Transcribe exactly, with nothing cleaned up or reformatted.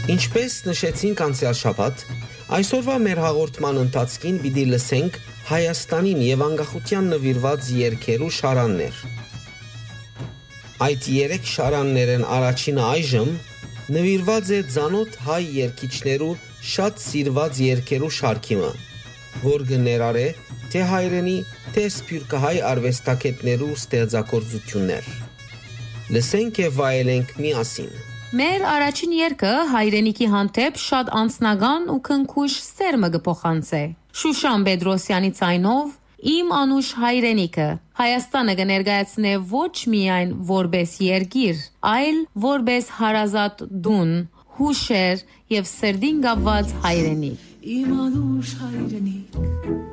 Ինչպես նշեցինք անցյալ շաբաթ, այսօրվա մեր հաղորդման ընթացքին պիտի լսենք Հայաստանին եւ անկախության նվիրված երգերու շարաններ։ Այդ երեք շարաններն առաջինը այժմ նվիրված է ծանոթ հայ երգիչներու շատ սիրված երգերու շարքիմը, որ կներառե թե հայրենի, թե սփյուռքահայ արվեստագետներու ստեղծագործություններ։ Լսենք եւ վայելենք միասին։ Մեր առաջին երգը հայրենիքի հանդեպ շատ անձնական ու քնքուշ սերմը կփոխանցե։ Շուշան Պետրոսյանի ցայնով Իմ անուշ հայրենիքը Հայաստանը կներկայացնե ոչ միայն որպես երգիր, այլ որպես հարազատ դուն, հուշեր եւ սրդին կապված հայրենիք։ Իմ անուշ հայրենիք